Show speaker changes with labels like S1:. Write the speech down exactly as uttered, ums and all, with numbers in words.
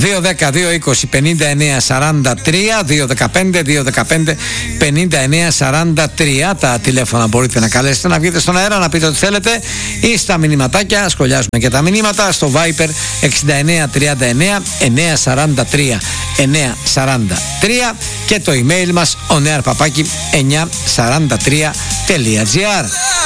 S1: δύο δέκα δύο είκοσι πενήντα εννέα σαράντα τρία, δύο δεκαπέντε δύο δεκαπέντε πενήντα εννέα σαράντα τρία τα τηλέφωνα μπορείτε να καλέσετε, να βγείτε στον αέρα, να πείτε ό,τι θέλετε, ή στα μηνυματάκια, σχολιάζουμε και τα μηνύματα στο Viper εξήντα εννέα τριάντα εννέα εννέα σαράντα τρία εννέα σαράντα τρία και το email μας onear παπάκι εννιακόσια σαράντα τρία τελεία τζι άρ.